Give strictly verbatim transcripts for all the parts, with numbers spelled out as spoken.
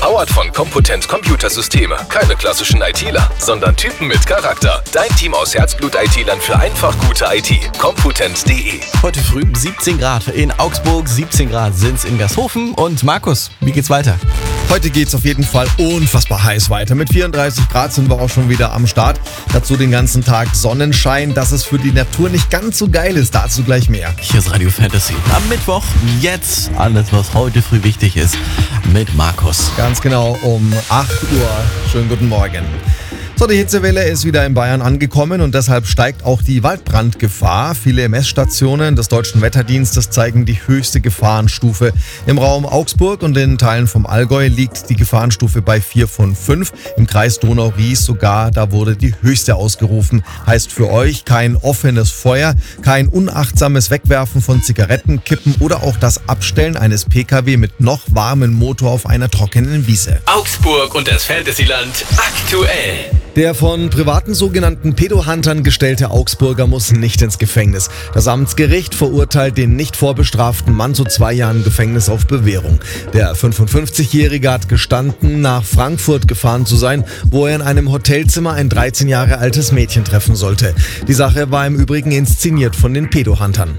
Powered von Compotent Computersysteme. Keine klassischen ITler, sondern Typen mit Charakter. Dein Team aus Herzblut-I T-Lern für einfach gute I T. Compotent punkt de. Heute früh siebzehn Grad in Augsburg, siebzehn Grad sind's in Gershofen. Und Markus, wie geht's weiter? Heute geht's auf jeden Fall unfassbar heiß weiter. Mit vierunddreißig Grad sind wir auch schon wieder am Start. Dazu den ganzen Tag Sonnenschein. Dass es für die Natur nicht ganz so geil ist, dazu gleich mehr. Hier ist Radio Fantasy. Am Mittwoch, jetzt alles, was heute früh wichtig ist, mit Markus. Ganz genau um acht Uhr. Schönen guten Morgen. So, die Hitzewelle ist wieder in Bayern angekommen und deshalb steigt auch die Waldbrandgefahr. Viele Messstationen des Deutschen Wetterdienstes zeigen die höchste Gefahrenstufe. Im Raum Augsburg und in Teilen vom Allgäu liegt die Gefahrenstufe bei vier von fünf. Im Kreis Donau-Ries sogar, da wurde die höchste ausgerufen. Heißt für euch kein offenes Feuer, kein unachtsames Wegwerfen von Zigaretten, Kippen oder auch das Abstellen eines Pkw mit noch warmem Motor auf einer trockenen Wiese. Augsburg und das Fantasyland aktuell. Der von privaten sogenannten Pedohuntern gestellte Augsburger muss nicht ins Gefängnis. Das Amtsgericht verurteilt den nicht vorbestraften Mann zu zwei Jahren Gefängnis auf Bewährung. Der fünfundfünfzigjährige hat gestanden, nach Frankfurt gefahren zu sein, wo er in einem Hotelzimmer ein dreizehn Jahre altes Mädchen treffen sollte. Die Sache war im Übrigen inszeniert von den Pedohuntern.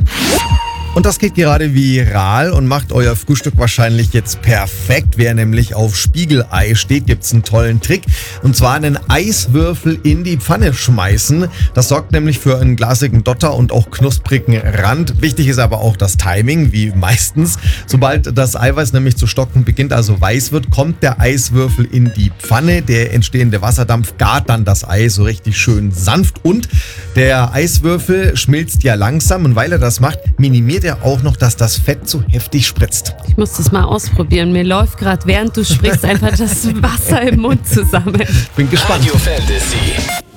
Und das geht gerade viral und macht euer Frühstück wahrscheinlich jetzt perfekt. Wer nämlich auf Spiegelei steht, gibt's einen tollen Trick. Und zwar einen Eiswürfel in die Pfanne schmeißen. Das sorgt nämlich für einen glasigen Dotter und auch knusprigen Rand. Wichtig ist aber auch das Timing, wie meistens. Sobald das Eiweiß nämlich zu stocken beginnt, also weiß wird, kommt der Eiswürfel in die Pfanne. Der entstehende Wasserdampf gart dann das Ei so richtig schön sanft. Und der Eiswürfel schmilzt ja langsam. Und weil er das macht, minimiert er auch noch, dass das Fett zu heftig spritzt. Ich muss das mal ausprobieren. Mir läuft gerade, während du sprichst, einfach das Wasser im Mund zusammen. Bin gespannt. Radio Fantasy.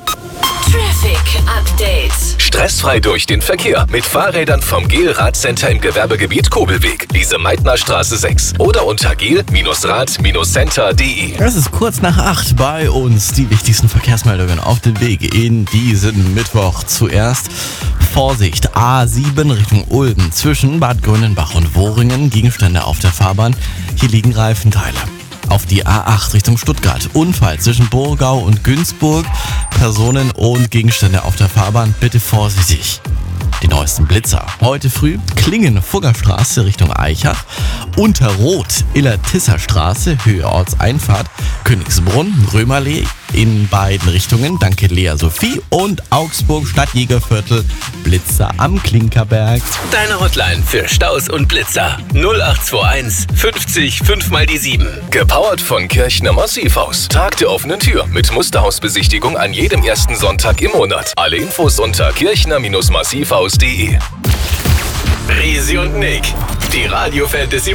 Traffic Update. Stressfrei durch den Verkehr mit Fahrrädern vom Gel-Rad-Center im Gewerbegebiet Kobelweg, Lise-Meitner-Straße sechs oder unter gel Rad Center punkt de. Es ist kurz nach acht bei uns. Die wichtigsten Verkehrsmeldungen auf dem Weg in diesen Mittwoch. Zuerst Vorsicht, A sieben Richtung Ulm zwischen Bad Grönenbach und Wohringen. Gegenstände auf der Fahrbahn. Hier liegen Reifenteile. Auf die A acht Richtung Stuttgart. Unfall zwischen Burgau und Günzburg. Personen und Gegenstände auf der Fahrbahn. Bitte vorsichtig. Die neuesten Blitzer. Heute früh Klingen-Fuggerstraße Richtung Eichach. Unterrot Illertisser-Straße, Höhe Ortseinfahrt. Königsbrunn, Römerlee in beiden Richtungen. Danke Lea Sophie. Und Augsburg Stadtjägerviertel. Blitzer am Klinkerberg. Deine Hotline für Staus und Blitzer. null acht zwei eins fünfzig fünf mal die sieben. Gepowert von Kirchner Massivhaus. Tag der offenen Tür mit Musterhausbesichtigung an jedem ersten Sonntag im Monat. Alle Infos unter kirchner Massivhaus punkt de. Resi und Nick. Die Radio Fantasy